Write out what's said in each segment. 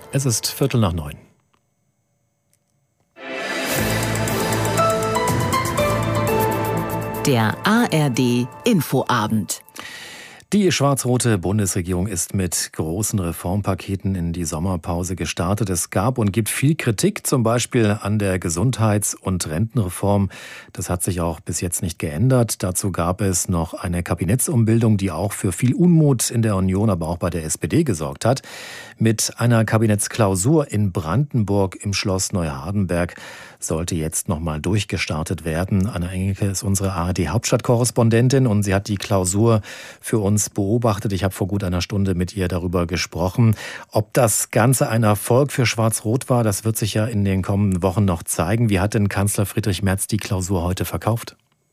Es ist 8:45. Der ARD Infoabend. Die schwarz-rote Bundesregierung ist mit großen Reformpaketen in die Sommerpause gestartet. Es gab und gibt viel Kritik, zum Beispiel an der Gesundheits- und Rentenreform. Das hat sich auch bis jetzt nicht geändert. Dazu gab es noch eine Kabinettsumbildung, die auch für viel Unmut in der Union, aber auch bei der SPD gesorgt hat. Mit einer Kabinettsklausur in Brandenburg im Schloss Neuhardenberg sollte jetzt nochmal durchgestartet werden. Anna Engelke ist unsere ARD-Hauptstadtkorrespondentin und sie hat die Klausur für uns beobachtet. Ich habe vor gut einer Stunde mit ihr darüber gesprochen. Ob das Ganze ein Erfolg für Schwarz-Rot war, das wird sich ja in den kommenden Wochen noch zeigen. Wie hat denn Kanzler Friedrich Merz die Klausur heute verkauft?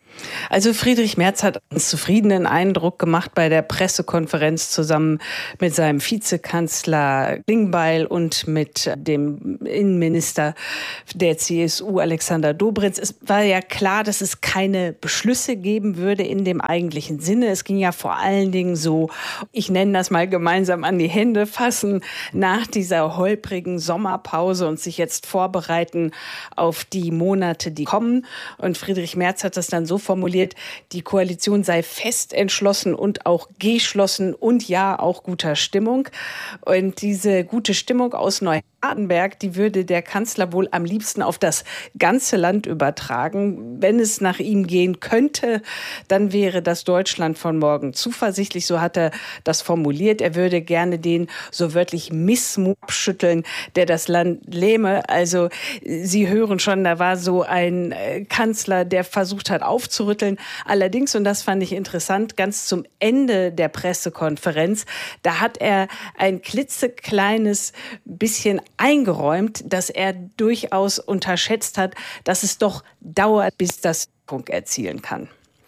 Also Friedrich Merz hat einen zufriedenen Eindruck gemacht bei der Pressekonferenz zusammen mit seinem Vizekanzler Klingbeil und mit dem Innenminister der CSU Alexander Dobrindt. Es war ja klar, dass es keine Beschlüsse geben würde in dem eigentlichen Sinne. Es ging ja vor allen Dingen so, ich nenne das mal gemeinsam an die Hände fassen, nach dieser holprigen Sommerpause und sich jetzt vorbereiten auf die Monate, die kommen. Und Friedrich Merz hat das dann so formuliert, die Koalition sei fest entschlossen und auch geschlossen und ja, auch guter Stimmung. Und diese gute Stimmung aus Neuhardenberg, die würde der Kanzler wohl am liebsten auf das ganze Land übertragen. Wenn es nach ihm gehen könnte, dann wäre das Deutschland von morgen zuversichtlich. So hat er das formuliert. Er würde gerne den so wörtlich Missmut abschütteln, der das Land lähme. Also Sie hören schon, da war so ein Kanzler, der versucht hat aufzurütteln. Allerdings, und das fand ich interessant, ganz zum Ende der Pressekonferenz, da hat er ein klitzekleines bisschen eingeräumt, dass er durchaus unterschätzt hat, dass es doch dauert, bis das Wirkung erzielen kann.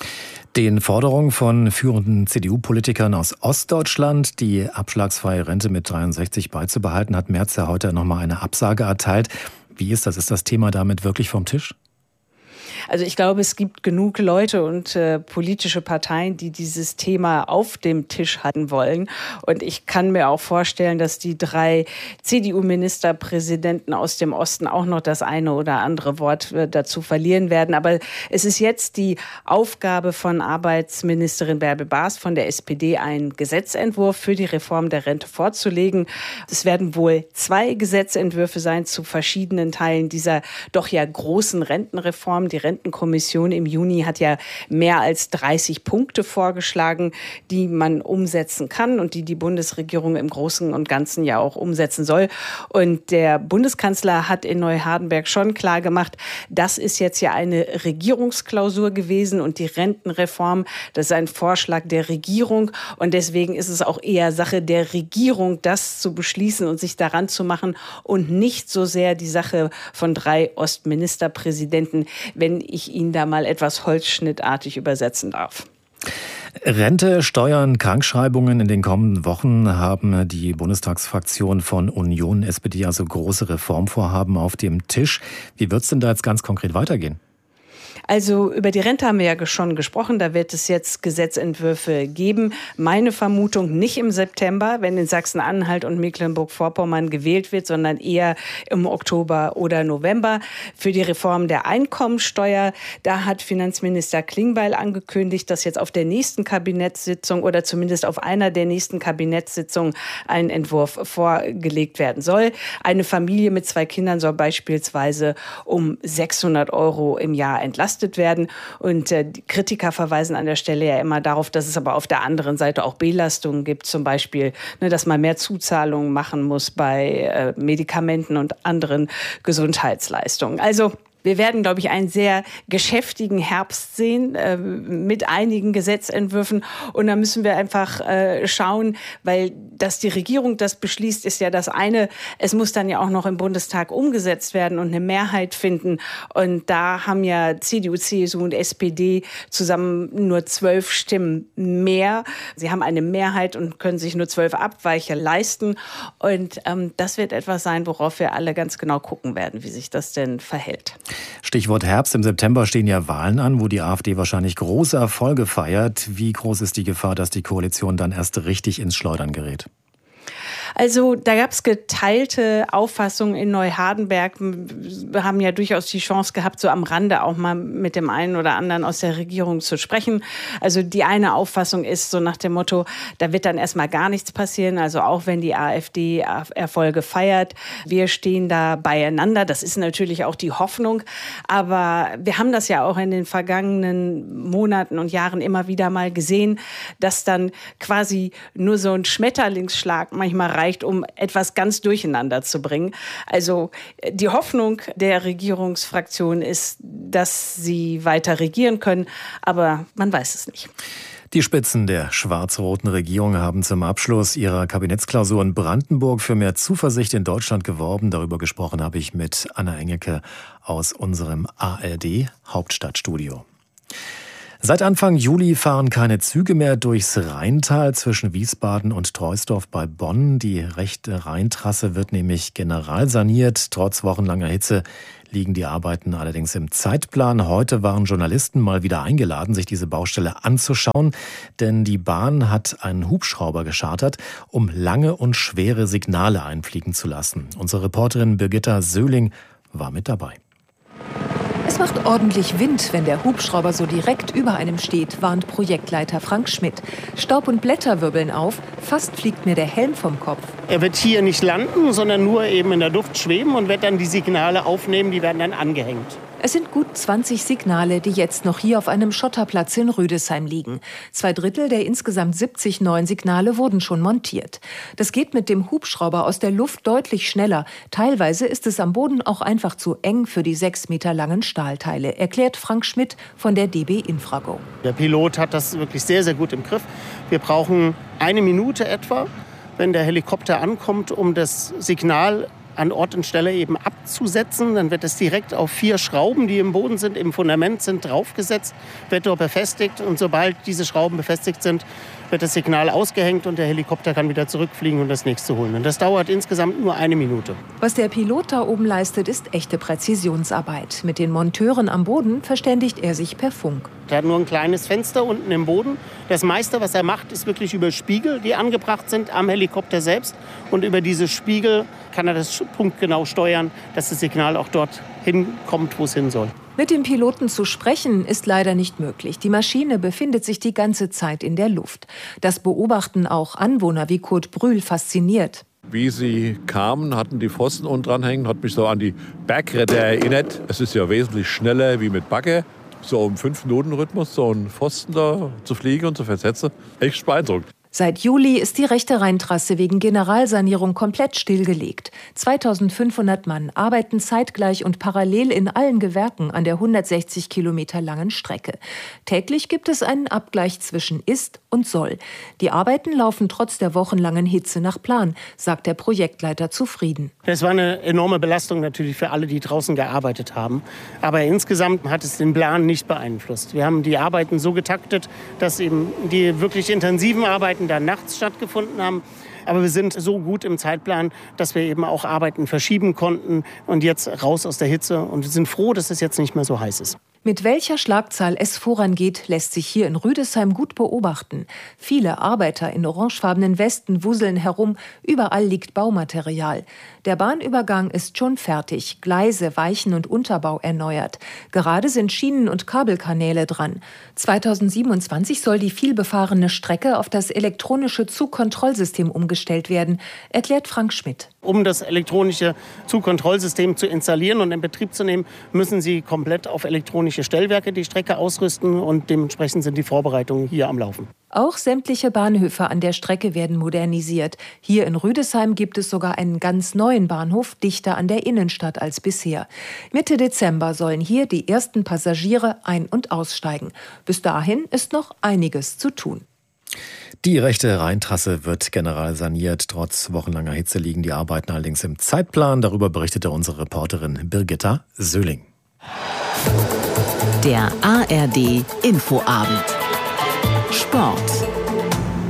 Den Forderungen von führenden CDU-Politikern aus Ostdeutschland, die abschlagsfreie Rente mit 63 beizubehalten, hat Merz ja heute nochmal eine Absage erteilt. Wie ist das? Ist das Thema damit wirklich vom Tisch? Also ich glaube, es gibt genug Leute und politische Parteien, die dieses Thema auf dem Tisch halten wollen. Und ich kann mir auch vorstellen, dass die 3 CDU-Ministerpräsidenten aus dem Osten auch noch das eine oder andere Wort dazu verlieren werden. Aber es ist jetzt die Aufgabe von Arbeitsministerin Bärbel Baas von der SPD, einen Gesetzentwurf für die Reform der Rente vorzulegen. Es werden wohl 2 Gesetzentwürfe sein zu verschiedenen Teilen dieser doch ja großen Rentenreform. Die Rentenkommission im Juni hat ja mehr als 30 Punkte vorgeschlagen, die man umsetzen kann und die die Bundesregierung im Großen und Ganzen ja auch umsetzen soll. Und der Bundeskanzler hat in Neuhardenberg schon klar gemacht, das ist jetzt ja eine Regierungsklausur gewesen und die Rentenreform, das ist ein Vorschlag der Regierung und deswegen ist es auch eher Sache der Regierung, das zu beschließen und sich daran zu machen und nicht so sehr die Sache von 3 Ostministerpräsidenten, wenn ich ihn da mal etwas holzschnittartig übersetzen darf. Rente, Steuern, Krankschreibungen. In den kommenden Wochen haben die Bundestagsfraktionen von Union, SPD also große Reformvorhaben auf dem Tisch. Wie wird es denn da jetzt ganz konkret weitergehen? Also über die Rente haben wir ja schon gesprochen. Da wird es jetzt Gesetzentwürfe geben. Meine Vermutung nicht im September, wenn in Sachsen-Anhalt und Mecklenburg-Vorpommern gewählt wird, sondern eher im Oktober oder November. Für die Reform der Einkommensteuer, da hat Finanzminister Klingbeil angekündigt, dass jetzt auf der nächsten Kabinettssitzung oder zumindest auf einer der nächsten Kabinettssitzungen ein Entwurf vorgelegt werden soll. Eine Familie mit 2 Kindern soll beispielsweise um 600 € im Jahr entlastet werden. Und die Kritiker verweisen an der Stelle ja immer darauf, dass es aber auf der anderen Seite auch Belastungen gibt. Zum Beispiel, dass man mehr Zuzahlungen machen muss bei Medikamenten und anderen Gesundheitsleistungen. Also wir werden, glaube ich, einen sehr geschäftigen Herbst sehen mit einigen Gesetzentwürfen. Und da müssen wir einfach schauen, weil dass die Regierung das beschließt, ist ja das eine. Es muss dann ja auch noch im Bundestag umgesetzt werden und eine Mehrheit finden. Und da haben ja CDU, CSU und SPD zusammen nur 12 Stimmen mehr. Sie haben eine Mehrheit und können sich nur 12 Abweicher leisten. Und das wird etwas sein, worauf wir alle ganz genau gucken werden, wie sich das denn verhält. Stichwort Herbst. Im September stehen ja Wahlen an, wo die AfD wahrscheinlich große Erfolge feiert. Wie groß ist die Gefahr, dass die Koalition dann erst richtig ins Schleudern gerät? Also da gab es geteilte Auffassungen in Neuhardenberg. Wir haben ja durchaus die Chance gehabt, so am Rande auch mal mit dem einen oder anderen aus der Regierung zu sprechen. Also die eine Auffassung ist so nach dem Motto, da wird dann erstmal gar nichts passieren. Also auch wenn die AfD Erfolge feiert, wir stehen da beieinander. Das ist natürlich auch die Hoffnung. Aber wir haben das ja auch in den vergangenen Monaten und Jahren immer wieder mal gesehen, dass dann quasi nur so ein Schmetterlingsschlag manchmal reicht, um etwas ganz durcheinander zu bringen. Also die Hoffnung der Regierungsfraktion ist, dass sie weiter regieren können, aber man weiß es nicht. Die Spitzen der schwarz-roten Regierung haben zum Abschluss ihrer Kabinettsklausur in Brandenburg für mehr Zuversicht in Deutschland geworben. Darüber gesprochen habe ich mit Anna Engelke aus unserem ARD-Hauptstadtstudio. Seit Anfang Juli fahren keine Züge mehr durchs Rheintal zwischen Wiesbaden und Troisdorf bei Bonn. Die rechte Rheintrasse wird nämlich generalsaniert. Trotz wochenlanger Hitze liegen die Arbeiten allerdings im Zeitplan. Heute waren Journalisten mal wieder eingeladen, sich diese Baustelle anzuschauen, denn die Bahn hat einen Hubschrauber geschartert, um lange und schwere Signale einfliegen zu lassen. Unsere Reporterin Birgitta Söhling war mit dabei. Es macht ordentlich Wind, wenn der Hubschrauber so direkt über einem steht, warnt Projektleiter Frank Schmidt. Staub und Blätter wirbeln auf, fast fliegt mir der Helm vom Kopf. Er wird hier nicht landen, sondern nur eben in der Luft schweben und wird dann die Signale aufnehmen, die werden dann angehängt. Es sind gut 20 Signale, die jetzt noch hier auf einem Schotterplatz in Rüdesheim liegen. 2/3 der insgesamt 70 neuen Signale wurden schon montiert. Das geht mit dem Hubschrauber aus der Luft deutlich schneller. Teilweise ist es am Boden auch einfach zu eng für die 6 Meter langen Stahlteile, erklärt Frank Schmidt von der DB Infrago. Der Pilot hat das wirklich sehr, sehr gut im Griff. Wir brauchen 1 Minute etwa, wenn der Helikopter ankommt, um das Signal an Ort und Stelle eben abzusetzen. Dann wird es direkt auf 4 Schrauben, die im Boden sind, im Fundament sind, draufgesetzt, wird dort befestigt. Und sobald diese Schrauben befestigt sind, wird das Signal ausgehängt und der Helikopter kann wieder zurückfliegen und das nächste holen. Und das dauert insgesamt nur 1 Minute. Was der Pilot da oben leistet, ist echte Präzisionsarbeit. Mit den Monteuren am Boden verständigt er sich per Funk. Er hat nur ein kleines Fenster unten im Boden. Das meiste, was er macht, ist wirklich über Spiegel, die angebracht sind am Helikopter selbst. Und über diese Spiegel kann er das punktgenau steuern, dass das Signal auch dort hinkommt, wo es hin soll. Mit dem Piloten zu sprechen ist leider nicht möglich. Die Maschine befindet sich die ganze Zeit in der Luft. Das beobachten auch Anwohner wie Kurt Brühl fasziniert. Wie sie kamen, hatten die Pfosten unten dran hängen, hat mich so an die Bergretter erinnert. Es ist ja wesentlich schneller wie mit Bagger. So im 5-Minuten-Rhythmus so einen Pfosten da zu fliegen und zu versetzen. Echt beeindruckend. Seit Juli ist die rechte Rheintrasse wegen Generalsanierung komplett stillgelegt. 2500 Mann arbeiten zeitgleich und parallel in allen Gewerken an der 160 Kilometer langen Strecke. Täglich gibt es einen Abgleich zwischen Ist und Soll. Die Arbeiten laufen trotz der wochenlangen Hitze nach Plan, sagt der Projektleiter zufrieden. Das war eine enorme Belastung natürlich für alle, die draußen gearbeitet haben. Aber insgesamt hat es den Plan nicht beeinflusst. Wir haben die Arbeiten so getaktet, dass eben die wirklich intensiven Arbeiten da nachts stattgefunden haben. Aber wir sind so gut im Zeitplan, dass wir eben auch Arbeiten verschieben konnten und jetzt raus aus der Hitze und sind froh, dass es jetzt nicht mehr so heiß ist. Mit welcher Schlagzahl es vorangeht, lässt sich hier in Rüdesheim gut beobachten. Viele Arbeiter in orangefarbenen Westen wuseln herum, überall liegt Baumaterial. Der Bahnübergang ist schon fertig, Gleise, Weichen und Unterbau erneuert. Gerade sind Schienen- und Kabelkanäle dran. 2027 soll die vielbefahrene Strecke auf das elektronische Zugkontrollsystem umgestellt werden, erklärt Frank Schmidt. Um das elektronische Zugkontrollsystem zu installieren und in Betrieb zu nehmen, müssen Sie komplett auf elektronische Stellwerke die Strecke ausrüsten und dementsprechend sind die Vorbereitungen hier am Laufen. Auch sämtliche Bahnhöfe an der Strecke werden modernisiert. Hier in Rüdesheim gibt es sogar einen ganz neuen Bahnhof, dichter an der Innenstadt als bisher. Mitte Dezember sollen hier die ersten Passagiere ein- und aussteigen. Bis dahin ist noch einiges zu tun. Die rechte Rheintrasse wird generalsaniert. Trotz wochenlanger Hitze liegen die Arbeiten allerdings im Zeitplan. Darüber berichtete unsere Reporterin Birgitta Söhling. Der ARD Infoabend. Sport.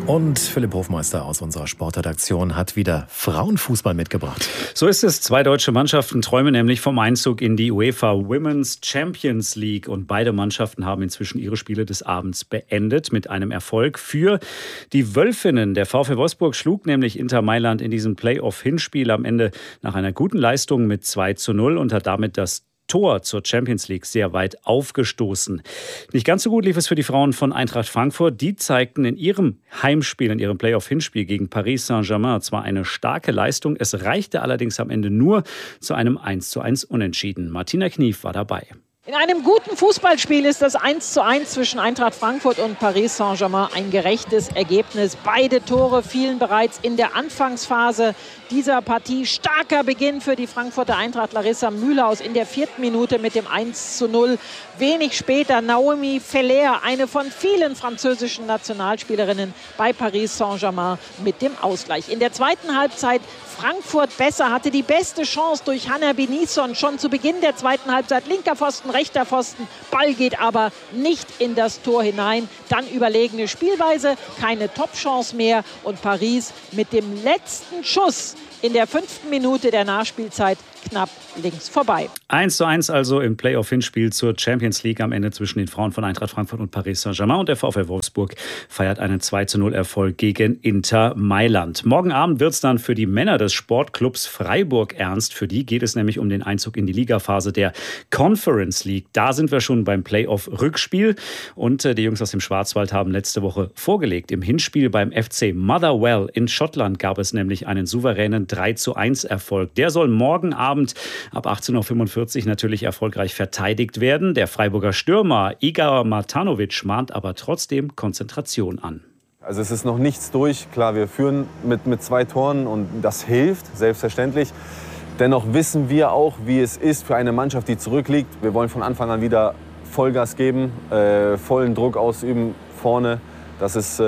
Und Philipp Hofmeister aus unserer Sportredaktion hat wieder Frauenfußball mitgebracht. So ist es. 2 deutsche Mannschaften träumen nämlich vom Einzug in die UEFA Women's Champions League. Und beide Mannschaften haben inzwischen ihre Spiele des Abends beendet mit einem Erfolg für die Wölfinnen. Der VfL Wolfsburg schlug nämlich Inter Mailand in diesem Playoff-Hinspiel am Ende nach einer guten Leistung mit 2:0 und hat damit das Tor zur Champions League sehr weit aufgestoßen. Nicht ganz so gut lief es für die Frauen von Eintracht Frankfurt. Die zeigten in ihrem Heimspiel, in ihrem Playoff-Hinspiel gegen Paris Saint-Germain zwar eine starke Leistung, es reichte allerdings am Ende nur zu einem 1:1 Unentschieden. Martina Knief war dabei. In einem guten Fußballspiel ist das 1:1 zwischen Eintracht Frankfurt und Paris Saint-Germain ein gerechtes Ergebnis. Beide Tore fielen bereits in der Anfangsphase dieser Partie. Starker Beginn für die Frankfurter Eintracht. Larissa Mühlhaus in der 4. Minute mit dem 1:0. Wenig später Naomi Feller, eine von vielen französischen Nationalspielerinnen bei Paris Saint-Germain, mit dem Ausgleich. In der zweiten Halbzeit Frankfurt besser, hatte die beste Chance durch Hanna Benisson schon zu Beginn der zweiten Halbzeit. Linker Pfosten, rechter Pfosten, Ball geht aber nicht in das Tor hinein. Dann überlegene Spielweise, keine Top-Chance mehr und Paris mit dem letzten Schuss in der 5. Minute der Nachspielzeit knapp links vorbei. 1:1 also im Playoff-Hinspiel zur Champions League am Ende zwischen den Frauen von Eintracht Frankfurt und Paris Saint-Germain. Und der VfL Wolfsburg feiert einen 2:0-Erfolg gegen Inter Mailand. Morgen Abend wird es dann für die Männer des Sportclubs Freiburg ernst. Für die geht es nämlich um den Einzug in die Ligaphase der Conference League. Da sind wir schon beim Playoff-Rückspiel. Und die Jungs aus dem Schwarzwald haben letzte Woche vorgelegt. Im Hinspiel beim FC Motherwell in Schottland gab es nämlich einen souveränen 3:1-Erfolg. Der soll morgen Abend ab 18:45 Uhr natürlich erfolgreich verteidigt werden. Der Freiburger Stürmer Igor Matanovic mahnt aber trotzdem Konzentration an. Also es ist noch nichts durch. Klar, wir führen mit 2 Toren und das hilft, selbstverständlich. Dennoch wissen wir auch, wie es ist für eine Mannschaft, die zurückliegt. Wir wollen von Anfang an wieder Vollgas geben, vollen Druck ausüben vorne. Das ist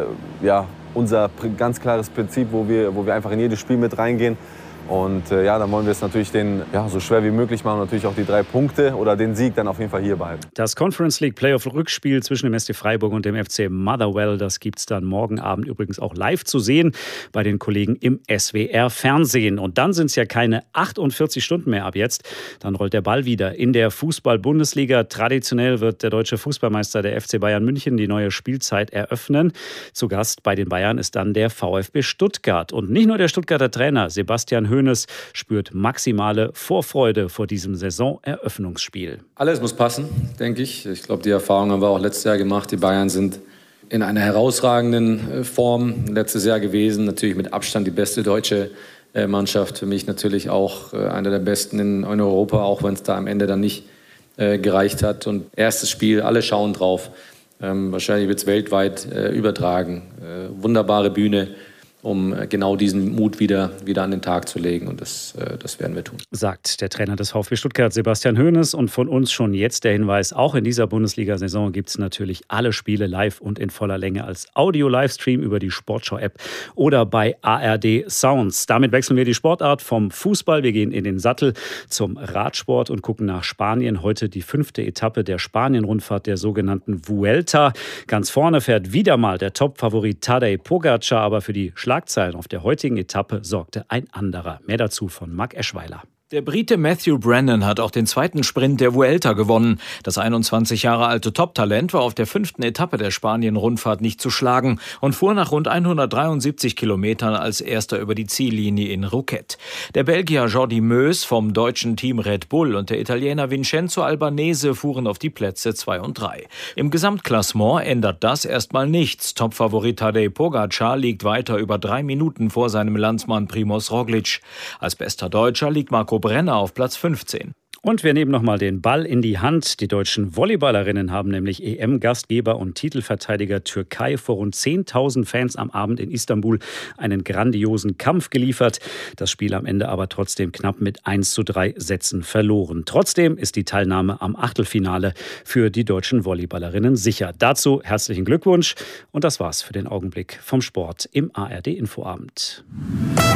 unser ganz klares Prinzip, wo wir einfach in jedes Spiel mit reingehen. Und dann wollen wir es natürlich so schwer wie möglich machen und natürlich auch die 3 Punkte oder den Sieg dann auf jeden Fall hier behalten. Das Conference League Playoff-Rückspiel zwischen dem SC Freiburg und dem FC Motherwell, das gibt es dann morgen Abend übrigens auch live zu sehen bei den Kollegen im SWR-Fernsehen. Und dann sind es ja keine 48 Stunden mehr ab jetzt. Dann rollt der Ball wieder in der Fußball-Bundesliga. Traditionell wird der deutsche Fußballmeister, der FC Bayern München, die neue Spielzeit eröffnen. Zu Gast bei den Bayern ist dann der VfB Stuttgart. Und nicht nur der Stuttgarter Trainer Sebastian Hoeneß spürt maximale Vorfreude vor diesem Saisoneröffnungsspiel. Alles muss passen, denke ich. Ich glaube, die Erfahrung haben wir auch letztes Jahr gemacht. Die Bayern sind in einer herausragenden Form letztes Jahr gewesen. Natürlich mit Abstand die beste deutsche Mannschaft. Für mich natürlich auch einer der besten in Europa, auch wenn es da am Ende dann nicht gereicht hat. Und erstes Spiel, alle schauen drauf. Wahrscheinlich wird es weltweit übertragen. Wunderbare Bühne, um genau diesen Mut wieder an den Tag zu legen. Und das werden wir tun. Sagt der Trainer des VfB Stuttgart, Sebastian Hoeneß. Und von uns schon jetzt der Hinweis, auch in dieser Bundesliga-Saison gibt es natürlich alle Spiele live und in voller Länge als Audio-Livestream über die Sportschau-App oder bei ARD Sounds. Damit wechseln wir die Sportart vom Fußball. Wir gehen in den Sattel zum Radsport und gucken nach Spanien. Heute die 5. Etappe der Spanien-Rundfahrt, der sogenannten Vuelta. Ganz vorne fährt wieder mal der Top-Favorit Tadej Pogačar, aber für die Schlagzeilen auf der heutigen Etappe sorgte ein anderer. Mehr dazu von Marc Eschweiler. Der Brite Matthew Brennan hat auch den zweiten Sprint der Vuelta gewonnen. Das 21 Jahre alte Top-Talent war auf der 5. Etappe der Spanien-Rundfahrt nicht zu schlagen und fuhr nach rund 173 Kilometern als erster über die Ziellinie in Rouquet. Der Belgier Jordi Meus vom deutschen Team Red Bull und der Italiener Vincenzo Albanese fuhren auf die Plätze 2 und 3. Im Gesamtklassement ändert das erstmal nichts. Topfavorit Tadej Pogačar liegt weiter über 3 Minuten vor seinem Landsmann Primož Roglič. Als bester Deutscher liegt Marco Brenner auf Platz 15. Und wir nehmen nochmal den Ball in die Hand. Die deutschen Volleyballerinnen haben nämlich EM-Gastgeber und Titelverteidiger Türkei vor rund 10.000 Fans am Abend in Istanbul einen grandiosen Kampf geliefert. Das Spiel am Ende aber trotzdem knapp mit 1:3 Sätzen verloren. Trotzdem ist die Teilnahme am Achtelfinale für die deutschen Volleyballerinnen sicher. Dazu herzlichen Glückwunsch. Und das war's für den Augenblick vom Sport im ARD Infoabend.